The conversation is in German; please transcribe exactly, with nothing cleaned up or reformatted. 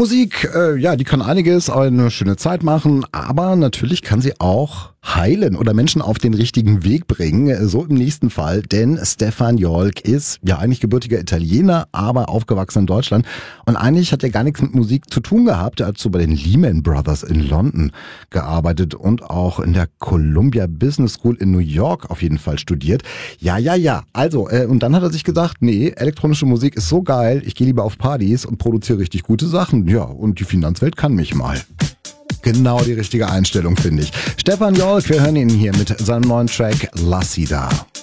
Musik, äh, ja, die kann einiges, eine schöne Zeit machen, aber natürlich kann sie auch heilen oder Menschen auf den richtigen Weg bringen, so im nächsten Fall, denn Stefan Jolk ist ja eigentlich gebürtiger Italiener, aber aufgewachsen in Deutschland und eigentlich hat er gar nichts mit Musik zu tun gehabt. Er hat so bei den Lehman Brothers in London gearbeitet und auch in der Columbia Business School in New York auf jeden Fall studiert. Ja, ja, ja, also äh, und dann hat er sich gedacht, nee, elektronische Musik ist so geil, ich gehe lieber auf Partys und produziere richtig gute Sachen. Ja, und die Finanzwelt kann mich mal. Genau die richtige Einstellung, finde ich. Stefan Jolk, wir hören ihn hier mit seinem neuen Track La Sida.